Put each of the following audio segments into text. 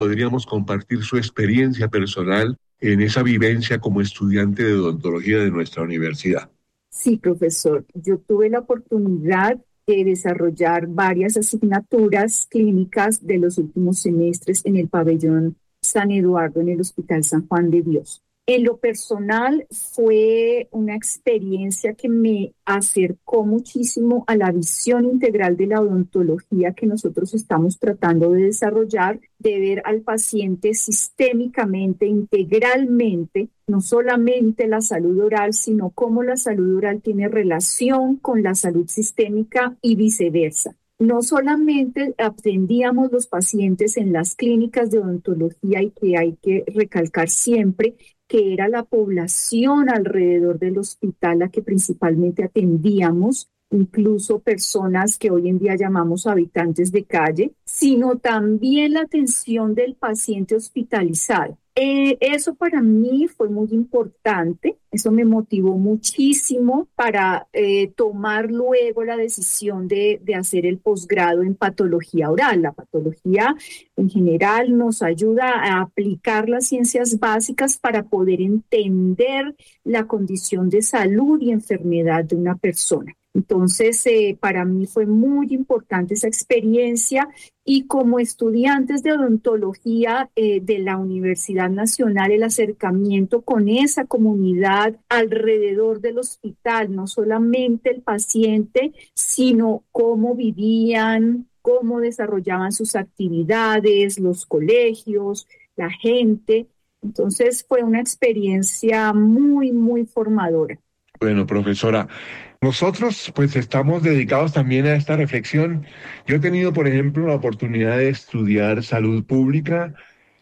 podríamos compartir su experiencia personal en esa vivencia como estudiante de odontología de nuestra universidad. Sí, profesor. Yo tuve la oportunidad de desarrollar varias asignaturas clínicas de los últimos semestres en el pabellón San Eduardo, en el Hospital San Juan de Dios. En lo personal fue una experiencia que me acercó muchísimo a la visión integral de la odontología que nosotros estamos tratando de desarrollar, de ver al paciente sistémicamente, integralmente, no solamente la salud oral, sino cómo la salud oral tiene relación con la salud sistémica y viceversa. No solamente atendíamos los pacientes en las clínicas de odontología, y que hay que recalcar siempre que era la población alrededor del hospital la que principalmente atendíamos, incluso personas que hoy en día llamamos habitantes de calle, sino también la atención del paciente hospitalizado. Eso para mí fue muy importante, eso me motivó muchísimo para tomar luego la decisión de hacer el posgrado en patología oral. La patología en general nos ayuda a aplicar las ciencias básicas para poder entender la condición de salud y enfermedad de una persona. Entonces, para mí fue muy importante esa experiencia y como estudiantes de odontología de la Universidad Nacional, el acercamiento con esa comunidad alrededor del hospital, no solamente el paciente, sino cómo vivían, cómo desarrollaban sus actividades, los colegios, la gente. Entonces, fue una experiencia muy, muy formadora. Bueno, profesora, nosotros pues estamos dedicados también a esta reflexión. Yo he tenido, por ejemplo, la oportunidad de estudiar salud pública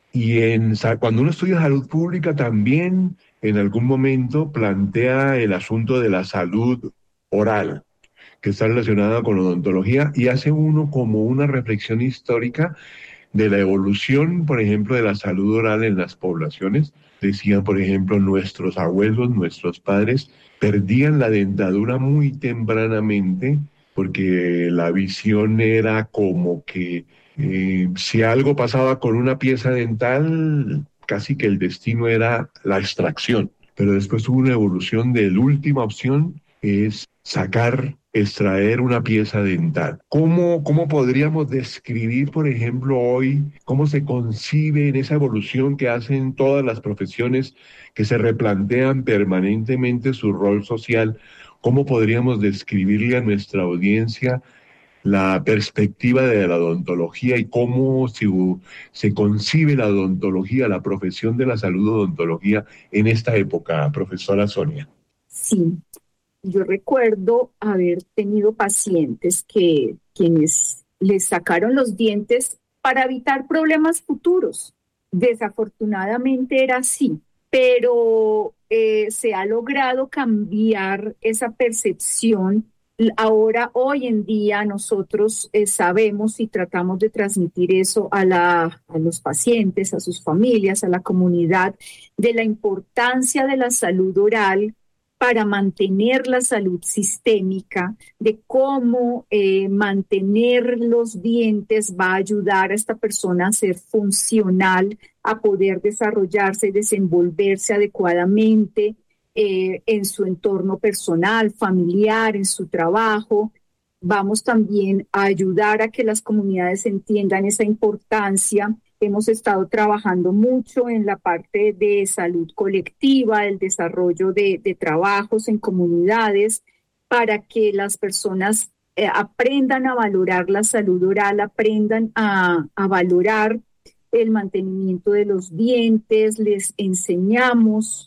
y cuando uno estudia salud pública también en algún momento plantea el asunto de la salud oral, que está relacionada con odontología y hace uno como una reflexión histórica de la evolución, por ejemplo, de la salud oral en las poblaciones. Decían, por ejemplo, nuestros abuelos, nuestros padres, perdían la dentadura muy tempranamente porque la visión era como que si algo pasaba con una pieza dental, casi que el destino era la extracción. Pero después hubo una evolución de la última opción, es extraer una pieza dental. ¿Cómo podríamos describir, por ejemplo, hoy, cómo se concibe en esa evolución que hacen todas las profesiones que se replantean permanentemente su rol social? ¿Cómo podríamos describirle a nuestra audiencia la perspectiva de la odontología y cómo se concibe la odontología, la profesión de la salud odontología en esta época, profesora Sonia? Sí. Yo recuerdo haber tenido pacientes quienes les sacaron los dientes para evitar problemas futuros. Desafortunadamente era así, pero se ha logrado cambiar esa percepción. Ahora, hoy en día, nosotros sabemos y tratamos de transmitir eso a los pacientes, a sus familias, a la comunidad, de la importancia de la salud oral para mantener la salud sistémica, de cómo mantener los dientes va a ayudar a esta persona a ser funcional, a poder desarrollarse y desenvolverse adecuadamente en su entorno personal, familiar, en su trabajo. Vamos también a ayudar a que las comunidades entiendan esa importancia. Hemos estado trabajando mucho en la parte de salud colectiva, el desarrollo de trabajos en comunidades para que las personas aprendan a valorar la salud oral, aprendan a valorar el mantenimiento de los dientes, les enseñamos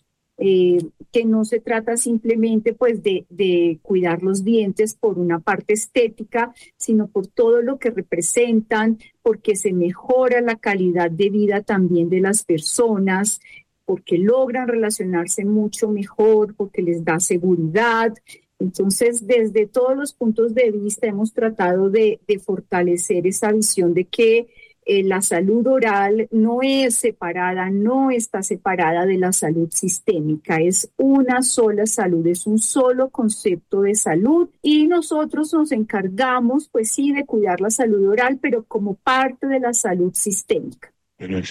que no se trata simplemente pues de cuidar los dientes por una parte estética, sino por todo lo que representan, porque se mejora la calidad de vida también de las personas, porque logran relacionarse mucho mejor, porque les da seguridad. Entonces, desde todos los puntos de vista hemos tratado de fortalecer esa visión de que la salud oral no es separada, no está separada de la salud sistémica, es una sola salud, es un solo concepto de salud y nosotros nos encargamos, pues sí, de cuidar la salud oral, pero como parte de la salud sistémica. Bueno,